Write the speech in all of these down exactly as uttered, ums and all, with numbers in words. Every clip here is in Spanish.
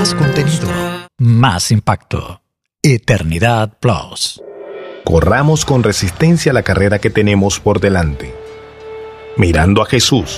Más contenido. Más impacto. Eternidad Plus. Corramos con resistencia la carrera que tenemos por delante, mirando a Jesús,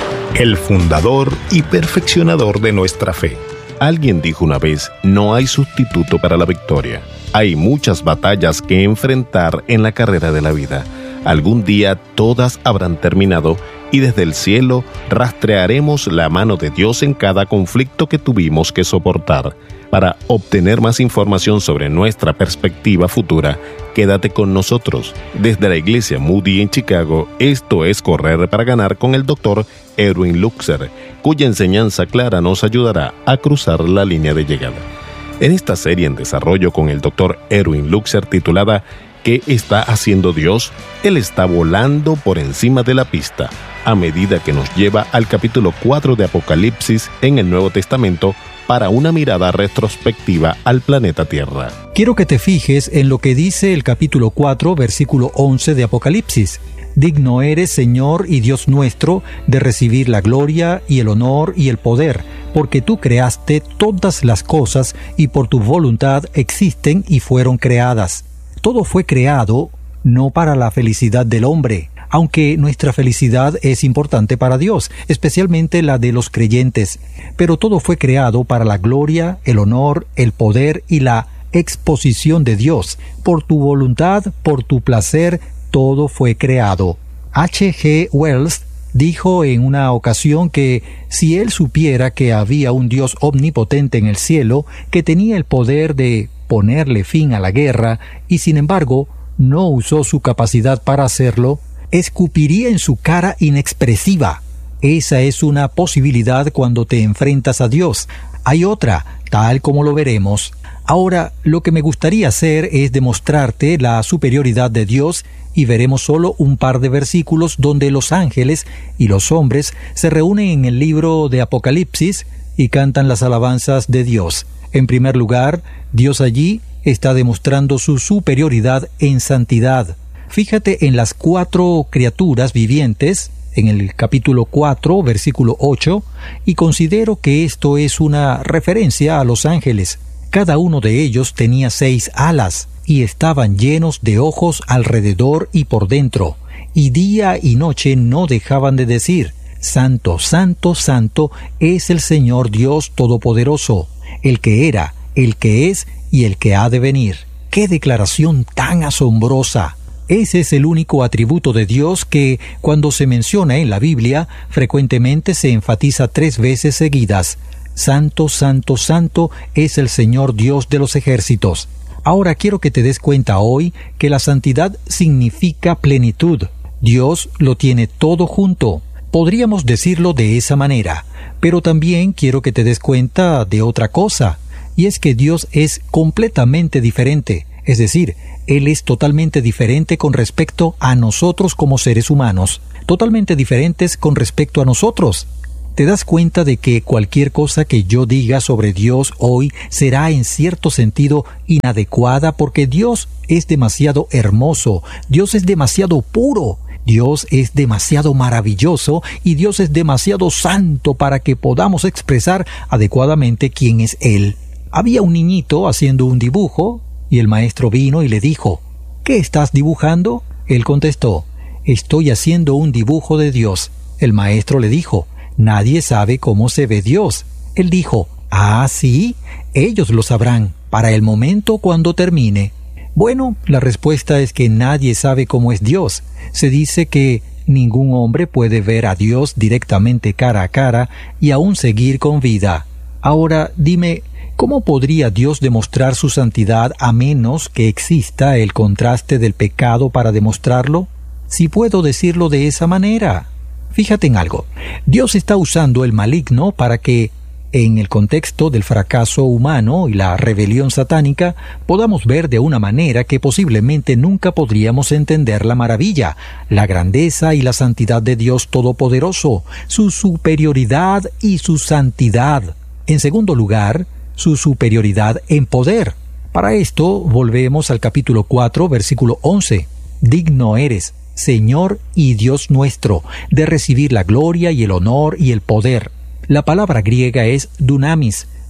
el fundador y perfeccionador de nuestra fe. Alguien dijo una vez, no hay sustituto para la victoria. Hay muchas batallas que enfrentar en la carrera de la vida. Algún día todas habrán terminado y desde el cielo rastrearemos la mano de Dios en cada conflicto que tuvimos que soportar. Para obtener más información sobre nuestra perspectiva futura, quédate con nosotros. Desde la iglesia Moody en Chicago, esto es Correr para Ganar con el doctor Erwin Luxer, cuya enseñanza clara nos ayudará a cruzar la línea de llegada. En esta serie en desarrollo con el doctor Erwin Luxer titulada ¿Qué está haciendo Dios? Él está volando por encima de la pista, a medida que nos lleva al capítulo cuatro de Apocalipsis en el Nuevo Testamento para una mirada retrospectiva al planeta Tierra. Quiero que te fijes en lo que dice el capítulo cuatro, versículo once de Apocalipsis. Digno eres, Señor y Dios nuestro, de recibir la gloria y el honor y el poder, porque tú creaste todas las cosas y por tu voluntad existen y fueron creadas. Todo fue creado no para la felicidad del hombre, aunque nuestra felicidad es importante para Dios, especialmente la de los creyentes, pero todo fue creado para la gloria, el honor, el poder y la exposición de Dios. Por tu voluntad, por tu placer, todo fue creado. H G Wells dijo en una ocasión que si él supiera que había un Dios omnipotente en el cielo, que tenía el poder de ponerle fin a la guerra, y sin embargo no usó su capacidad para hacerlo, escupiría en su cara inexpresiva. Esa es una posibilidad cuando te enfrentas a Dios. Hay otra, tal como lo veremos. Ahora, lo que me gustaría hacer es demostrarte la superioridad de Dios y veremos solo un par de versículos donde los ángeles y los hombres se reúnen en el libro de Apocalipsis y cantan las alabanzas de Dios. En primer lugar, Dios allí está demostrando su superioridad en santidad. Fíjate en las cuatro criaturas vivientes, en el capítulo cuatro, versículo ocho, y considero que esto es una referencia a los ángeles. Cada uno de ellos tenía seis alas, y estaban llenos de ojos alrededor y por dentro, y día y noche no dejaban de decir, Santo, Santo, Santo es el Señor Dios Todopoderoso, el que era, el que es y el que ha de venir. ¡Qué declaración tan asombrosa! Ese es el único atributo de Dios que, cuando se menciona en la Biblia, frecuentemente se enfatiza tres veces seguidas. Santo, Santo, Santo es el Señor Dios de los ejércitos. Ahora quiero que te des cuenta hoy que la santidad significa plenitud. Dios lo tiene todo junto. Podríamos decirlo de esa manera, pero también quiero que te des cuenta de otra cosa, y es que Dios es completamente diferente, es decir, Él es totalmente diferente con respecto a nosotros como seres humanos, totalmente diferentes con respecto a nosotros. ¿Te das cuenta de que cualquier cosa que yo diga sobre Dios hoy será en cierto sentido inadecuada porque Dios es demasiado hermoso, Dios es demasiado puro, Dios es demasiado maravilloso y Dios es demasiado santo para que podamos expresar adecuadamente quién es Él? Había un niñito haciendo un dibujo y el maestro vino y le dijo, ¿qué estás dibujando? Él contestó, estoy haciendo un dibujo de Dios. El maestro le dijo, nadie sabe cómo se ve Dios. Él dijo, ah, sí, ellos lo sabrán para el momento cuando termine. Bueno, la respuesta es que nadie sabe cómo es Dios. Se dice que ningún hombre puede ver a Dios directamente cara a cara y aún seguir con vida. Ahora, dime, ¿cómo podría Dios demostrar su santidad a menos que exista el contraste del pecado para demostrarlo? Si puedo decirlo de esa manera. Fíjate en algo. Dios está usando el maligno para que, en el contexto del fracaso humano y la rebelión satánica, podamos ver de una manera que posiblemente nunca podríamos entender la maravilla, la grandeza y la santidad de Dios Todopoderoso, su superioridad y su santidad. En segundo lugar, su superioridad en poder. Para esto, volvemos al capítulo cuatro, versículo once. Digno eres, Señor y Dios nuestro, de recibir la gloria y el honor y el poder. La palabra griega es dunamis,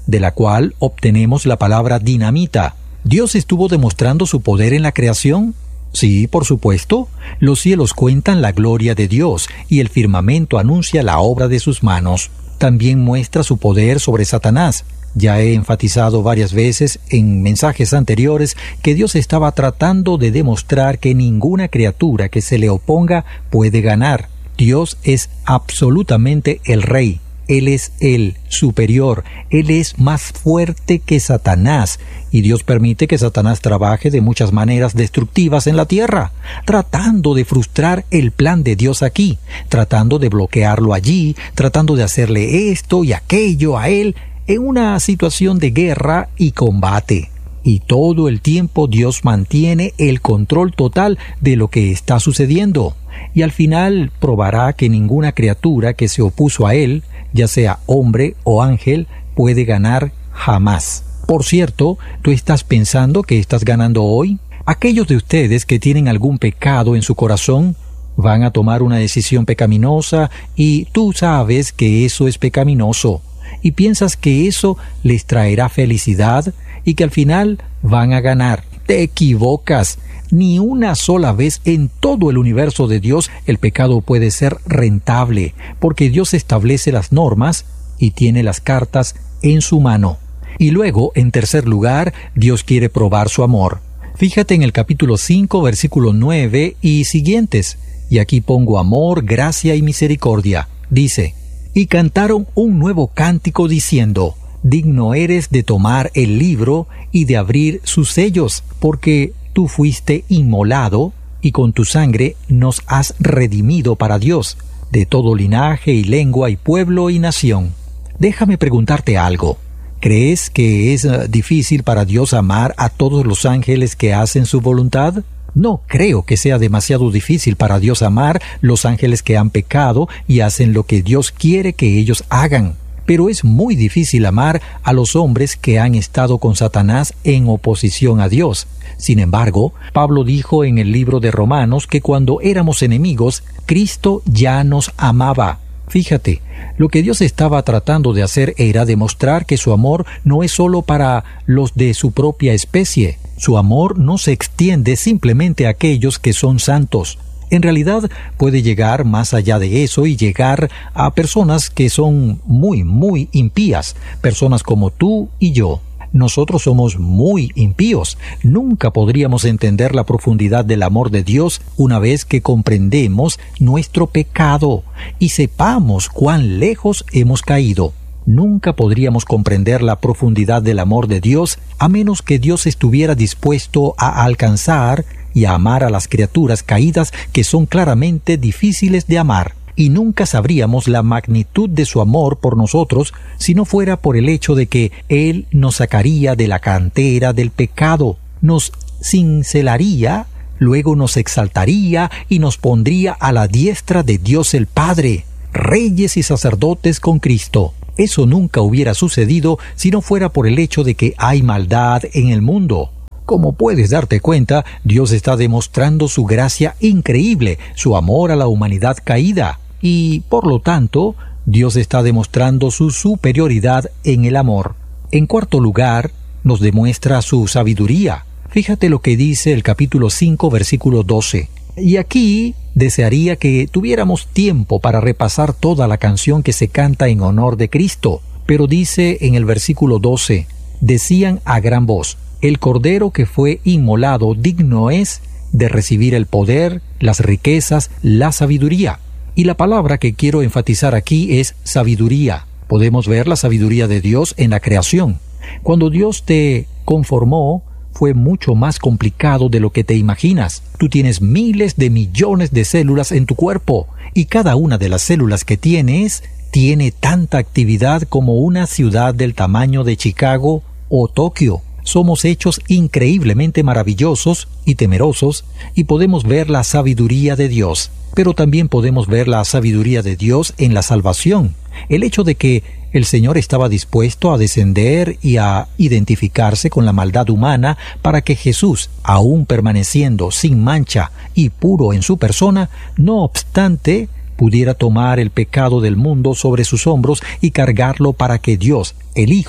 de la cual obtenemos la palabra dinamita. ¿Dios estuvo demostrando su poder en la creación? Sí, por supuesto. Los cielos cuentan la gloria de Dios y el firmamento anuncia la obra de sus manos. También muestra su poder sobre Satanás. Ya he enfatizado varias veces en mensajes anteriores que Dios estaba tratando de demostrar que ninguna criatura que se le oponga puede ganar. Dios es absolutamente el Rey. Él es el superior, Él es más fuerte que Satanás, y Dios permite que Satanás trabaje de muchas maneras destructivas en la tierra, tratando de frustrar el plan de Dios aquí, tratando de bloquearlo allí, tratando de hacerle esto y aquello a Él, en una situación de guerra y combate. Y todo el tiempo Dios mantiene el control total de lo que está sucediendo, y al final probará que ninguna criatura que se opuso a Él, ya sea hombre o ángel, puede ganar jamás. Por cierto, ¿tú estás pensando que estás ganando hoy? Aquellos de ustedes que tienen algún pecado en su corazón van a tomar una decisión pecaminosa y tú sabes que eso es pecaminoso y piensas que eso les traerá felicidad y que al final van a ganar. Te equivocas. Ni una sola vez en todo el universo de Dios el pecado puede ser rentable, porque Dios establece las normas y tiene las cartas en su mano. Y luego, en tercer lugar, Dios quiere probar su amor. Fíjate en el capítulo cinco, versículo nueve y siguientes. Y aquí pongo amor, gracia y misericordia. Dice, y cantaron un nuevo cántico diciendo, digno eres de tomar el libro y de abrir sus sellos, porque tú fuiste inmolado, y con tu sangre nos has redimido para Dios, de todo linaje y lengua y pueblo y nación. Déjame preguntarte algo. ¿Crees que es uh, difícil para Dios amar a todos los ángeles que hacen su voluntad? No creo que sea demasiado difícil para Dios amar los ángeles que han pecado y hacen lo que Dios quiere que ellos hagan. Pero es muy difícil amar a los hombres que han estado con Satanás en oposición a Dios. Sin embargo, Pablo dijo en el libro de Romanos que cuando éramos enemigos, Cristo ya nos amaba. Fíjate, lo que Dios estaba tratando de hacer era demostrar que su amor no es solo para los de su propia especie. Su amor no se extiende simplemente a aquellos que son santos. En realidad puede llegar más allá de eso y llegar a personas que son muy, muy impías, personas como tú y yo. Nosotros somos muy impíos. Nunca podríamos entender la profundidad del amor de Dios una vez que comprendemos nuestro pecado y sepamos cuán lejos hemos caído. Nunca podríamos comprender la profundidad del amor de Dios a menos que Dios estuviera dispuesto a alcanzar y a amar a las criaturas caídas que son claramente difíciles de amar. Y nunca sabríamos la magnitud de su amor por nosotros si no fuera por el hecho de que Él nos sacaría de la cantera del pecado, nos cincelaría, luego nos exaltaría y nos pondría a la diestra de Dios el Padre, reyes y sacerdotes con Cristo. Eso nunca hubiera sucedido si no fuera por el hecho de que hay maldad en el mundo. Como puedes darte cuenta, Dios está demostrando su gracia increíble, su amor a la humanidad caída, y, por lo tanto, Dios está demostrando su superioridad en el amor. En cuarto lugar, nos demuestra su sabiduría. Fíjate lo que dice el capítulo cinco, versículo doce. Y aquí desearía que tuviéramos tiempo para repasar toda la canción que se canta en honor de Cristo, pero dice en el versículo doce, decían a gran voz, el Cordero que fue inmolado digno es de recibir el poder, las riquezas, la sabiduría. Y la palabra que quiero enfatizar aquí es sabiduría. Podemos ver la sabiduría de Dios en la creación. Cuando Dios te conformó, fue mucho más complicado de lo que te imaginas. Tú tienes miles de millones de células en tu cuerpo, y cada una de las células que tienes tiene tanta actividad como una ciudad del tamaño de Chicago o Tokio. Somos hechos increíblemente maravillosos y temerosos, y podemos ver la sabiduría de Dios. Pero también podemos ver la sabiduría de Dios en la salvación. El hecho de que el Señor estaba dispuesto a descender y a identificarse con la maldad humana para que Jesús, aún permaneciendo sin mancha y puro en su persona, no obstante, pudiera tomar el pecado del mundo sobre sus hombros y cargarlo para que Dios, el Hijo,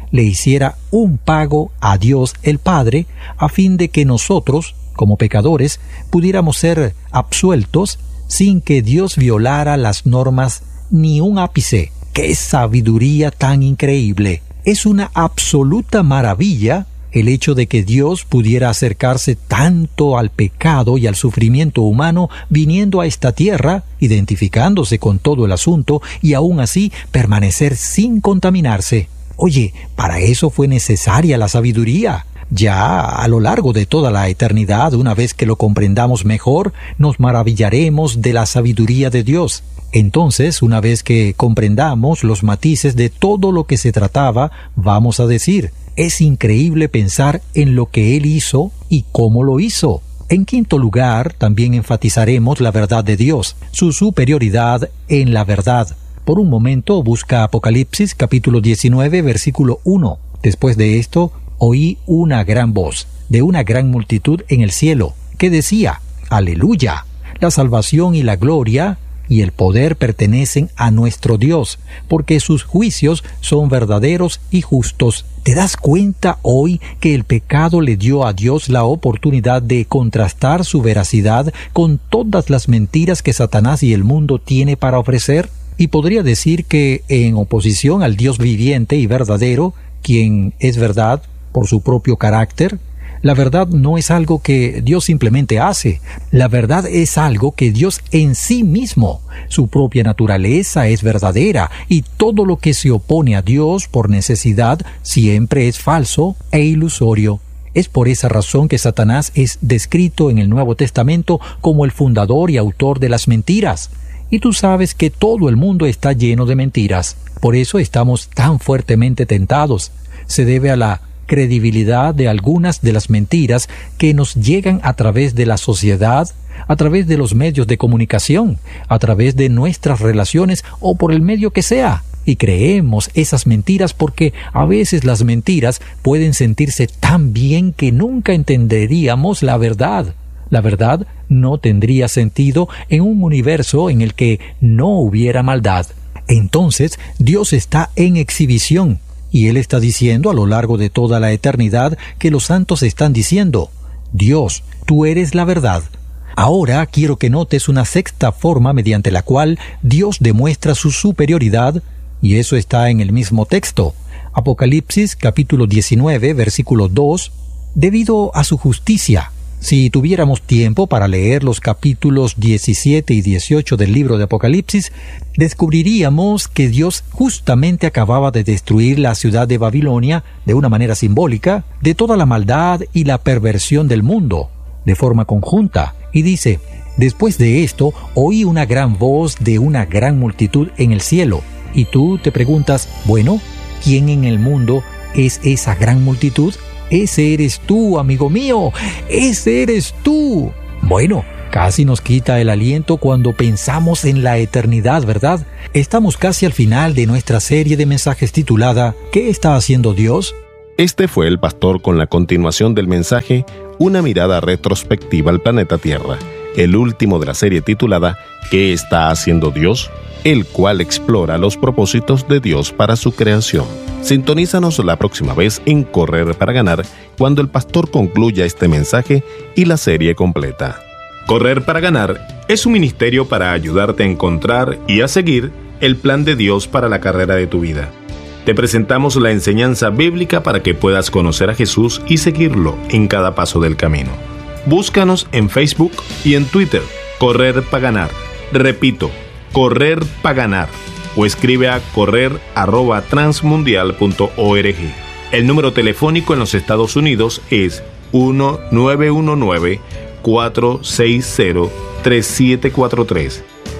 le hiciera un pago a Dios el Padre, a fin de que nosotros, como pecadores, pudiéramos ser absueltos sin que Dios violara las normas ni un ápice. ¡Qué sabiduría tan increíble! Es una absoluta maravilla el hecho de que Dios pudiera acercarse tanto al pecado y al sufrimiento humano viniendo a esta tierra, identificándose con todo el asunto y aún así permanecer sin contaminarse. Oye, para eso fue necesaria la sabiduría. Ya a lo largo de toda la eternidad, una vez que lo comprendamos mejor, nos maravillaremos de la sabiduría de Dios. Entonces, una vez que comprendamos los matices de todo lo que se trataba, vamos a decir, es increíble pensar en lo que Él hizo y cómo lo hizo. En quinto lugar, también enfatizaremos la verdad de Dios, su superioridad en la verdad. Por un momento, busca Apocalipsis capítulo diecinueve, versículo uno. Después de esto, oí una gran voz de una gran multitud en el cielo, que decía, ¡Aleluya! La salvación y la gloria y el poder pertenecen a nuestro Dios, porque sus juicios son verdaderos y justos. ¿Te das cuenta hoy que el pecado le dio a Dios la oportunidad de contrastar su veracidad con todas las mentiras que Satanás y el mundo tiene para ofrecer? Y podría decir que, en oposición al Dios viviente y verdadero, quien es verdad por su propio carácter, la verdad no es algo que Dios simplemente hace. La verdad es algo que Dios en sí mismo, su propia naturaleza es verdadera, y todo lo que se opone a Dios por necesidad siempre es falso e ilusorio. Es por esa razón que Satanás es descrito en el Nuevo Testamento como el fundador y autor de las mentiras. Y tú sabes que todo el mundo está lleno de mentiras. Por eso estamos tan fuertemente tentados. Se debe a la credibilidad de algunas de las mentiras que nos llegan a través de la sociedad, a través de los medios de comunicación, a través de nuestras relaciones o por el medio que sea. Y creemos esas mentiras porque a veces las mentiras pueden sentirse tan bien que nunca entenderíamos la verdad. La verdad no tendría sentido en un universo en el que no hubiera maldad. Entonces, Dios está en exhibición. Y Él está diciendo a lo largo de toda la eternidad que los santos están diciendo, Dios, tú eres la verdad. Ahora quiero que notes una sexta forma mediante la cual Dios demuestra su superioridad, y eso está en el mismo texto. Apocalipsis capítulo diecinueve, versículo dos, debido a su justicia. Si tuviéramos tiempo para leer los capítulos diecisiete y dieciocho del libro de Apocalipsis, descubriríamos que Dios justamente acababa de destruir la ciudad de Babilonia de una manera simbólica, de toda la maldad y la perversión del mundo, de forma conjunta. Y dice, después de esto, oí una gran voz de una gran multitud en el cielo. Y tú te preguntas, bueno, ¿quién en el mundo es esa gran multitud? Ese eres tú, amigo mío, ese eres tú. Bueno, casi nos quita el aliento cuando pensamos en la eternidad, ¿verdad? Estamos casi al final de nuestra serie de mensajes titulada ¿Qué está haciendo Dios? Este fue el pastor con la continuación del mensaje, una mirada retrospectiva al planeta Tierra, el último de la serie titulada ¿Qué está haciendo Dios?, el cual explora los propósitos de Dios para su creación. Sintonízanos la próxima vez en Correr para Ganar, cuando el pastor concluya este mensaje y la serie completa. Correr para Ganar es un ministerio para ayudarte a encontrar y a seguir el plan de Dios para la carrera de tu vida. Te presentamos la enseñanza bíblica para que puedas conocer a Jesús y seguirlo en cada paso del camino. Búscanos en Facebook y en Twitter, Correr para Ganar. Repito, Correr para Ganar. O escribe a correr arroba transmundial punto org. El número telefónico en los Estados Unidos es uno nueve uno nueve, cuatro seis cero, tres siete cuatro tres.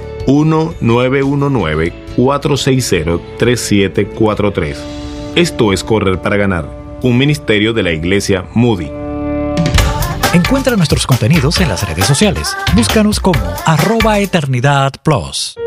uno nueve uno nueve, cuatro seis cero, tres siete cuatro tres. Esto es Correr para Ganar, un ministerio de la Iglesia Moody. Encuentra nuestros contenidos en las redes sociales. Búscanos como arroba Eternidad Plus.